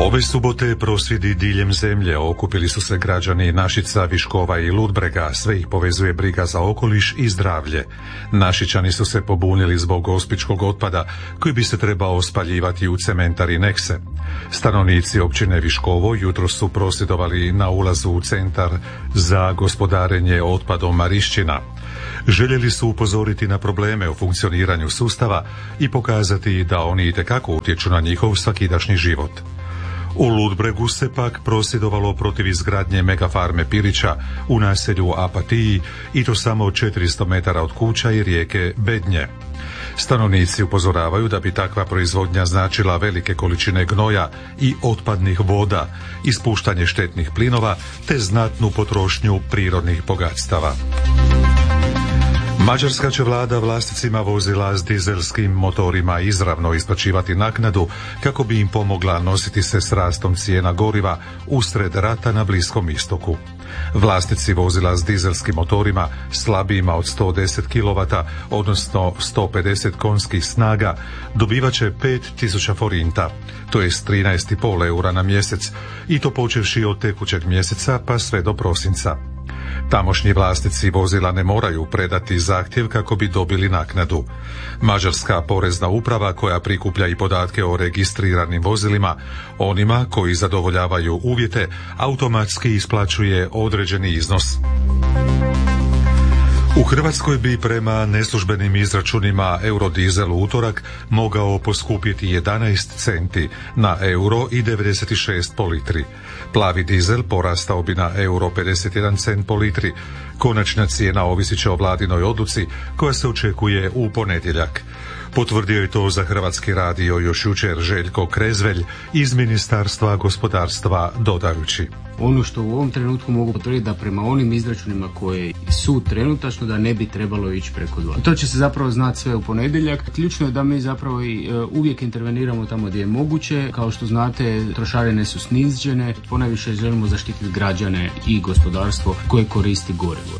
Ove subote prosvjedi diljem zemlje okupili su se građani Našica, Viškova i Ludbrega, sve ih povezuje briga za okoliš i zdravlje. Našičani su se pobunili zbog gospičkog otpada koji bi se trebao spaljivati u cementari Nekse. Stanovnici općine Viškovo jutro su prosvjedovali na ulazu u centar za gospodarenje otpadom Marišćina. Željeli su upozoriti na probleme u funkcioniranju sustava i pokazati da oni itekako utječu na njihov svakidašnji život. U Ludbregu se pak prosvjedovalo protiv izgradnje megafarme Pilića u naselju Apatiji i to samo 400 metara od kuća i rijeke Bednje. Stanovnici upozoravaju da bi takva proizvodnja značila velike količine gnoja i otpadnih voda, ispuštanje štetnih plinova te znatnu potrošnju prirodnih bogatstava. Mađarska će vlada vlasnicima vozila s dizelskim motorima izravno isplaćivati naknadu kako bi im pomogla nositi se s rastom cijena goriva usred rata na Bliskom istoku. Vlasnici vozila s dizelskim motorima slabijima od 110 kW, odnosno 150 konjskih snaga, dobivat će 5000 forinta, to je 13,5 eura na mjesec, i to počevši od tekućeg mjeseca pa sve do prosinca. Tamošnji vlasnici vozila ne moraju predati zahtjev kako bi dobili naknadu. Mađarska porezna uprava, koja prikuplja i podatke o registriranim vozilima, onima koji zadovoljavaju uvjete, automatski isplaćuje određeni iznos. U Hrvatskoj bi prema neslužbenim izračunima eurodizel u utorak mogao poskupjeti 11 centi na euro i 96 po litri. Plavi dizel porastao bi na euro 51 cent po litri. Konačna cijena ovisit će o vladinoj odluci koja se očekuje u ponedjeljak. Potvrdio je to za Hrvatski radio još jučer Željko Krezvelj iz Ministarstva gospodarstva, dodajući: ono što u ovom trenutku mogu potvrditi da prema onim izračunima koje su trenutačno da ne bi trebalo ići preko 2. To će se zapravo znati sve u ponedjeljak. Ključno je da mi zapravo uvijek interveniramo tamo gdje je moguće. Kao što znate, trošarine su snižene. Ponajviše želimo zaštititi građane i gospodarstvo koje koristi gorivo.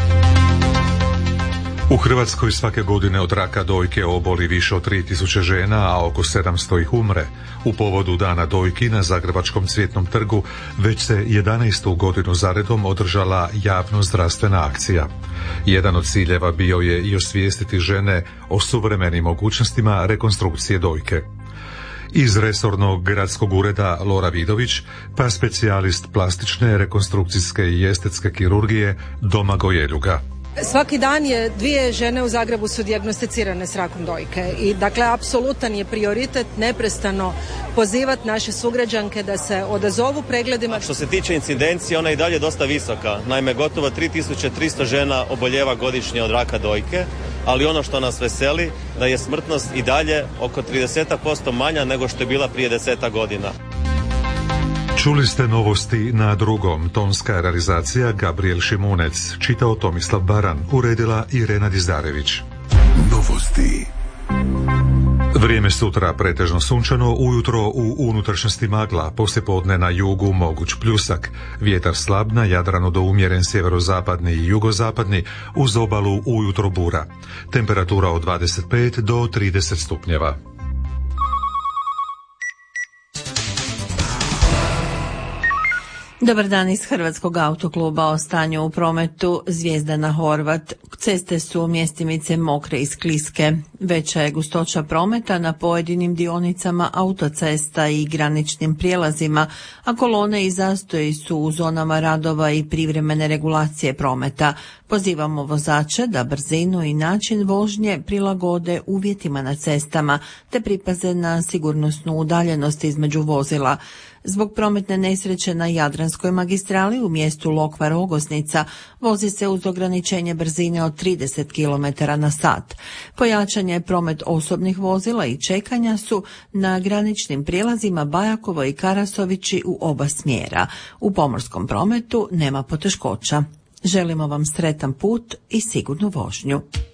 U Hrvatskoj svake godine od raka dojke oboli više od 3000 žena, a oko 700 ih umre. U povodu Dana dojki na Zagrebačkom Cvjetnom trgu već se 11. godinu zaredom održala javno zdravstvena akcija. Jedan od ciljeva bio je i osvijestiti žene o suvremenim mogućnostima rekonstrukcije dojke. Iz resornog gradskog ureda Lora Vidović, pa specijalist plastične, rekonstrukcijske i estetske kirurgije Domagoj Eljuga. Svaki dan je 2 žene u Zagrebu su dijagnosticirane s rakom dojke i dakle apsolutan je prioritet neprestano pozivati naše sugrađanke da se odazovu pregledima. A što se tiče incidencije, ona je i dalje dosta visoka. Naime, gotovo 3300 žena oboljeva godišnje od raka dojke, ali ono što nas veseli da je smrtnost i dalje oko 30% manja nego što je bila prije 10 godina. Čuli ste novosti na drugom. Tonska realizacija Gabriel Šimunec, čitao Tomislav Baran, uredila Irena Dizdarević. Novosti. Vrijeme sutra pretežno sunčano, ujutro u unutrašnjosti magla, poslijepodne na jugu moguć pljusak, vjetar slab, na Jadranu do umjeren sjeverozapadni i jugozapadni, uz obalu ujutro bura. Temperatura od 25 do 30 stupnjeva. Dobar dan iz Hrvatskog autokluba. O stanju u prometu. Zvijezdana Horvat. Ceste su mjestimice mokre i skliske. Veća je gustoća prometa na pojedinim dionicama autocesta i graničnim prijelazima, a kolone i zastoji su u zonama radova i privremene regulacije prometa. Pozivamo vozače da brzinu i način vožnje prilagode uvjetima na cestama, te pripaze na sigurnosnu udaljenost između vozila. Zbog prometne nesreće na Jadranskoj magistrali u mjestu Lokva-Rogoznica vozi se uz ograničenje brzine od 30 km/h. Pojačan je promet osobnih vozila i čekanja su na graničnim prijelazima Bajakovo i Karasovići u oba smjera. U pomorskom prometu nema poteškoća. Želimo vam sretan put i sigurnu vožnju.